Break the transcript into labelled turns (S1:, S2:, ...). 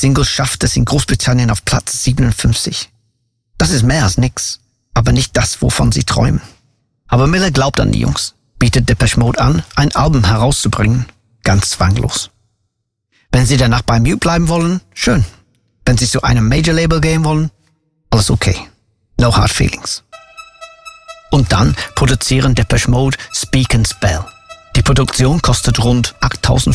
S1: Single schafft es in Großbritannien auf Platz 57. Das ist mehr als nix, aber nicht das, wovon sie träumen. Aber Miller glaubt an die Jungs, bietet Depeche Mode an, ein Album herauszubringen, ganz zwanglos. Wenn sie danach bei Mute bleiben wollen, schön. Wenn sie zu einem Major-Label gehen wollen, alles okay. No hard feelings. Und dann produzieren Depeche Mode Speak and Spell. Die Produktion kostet rund 8.000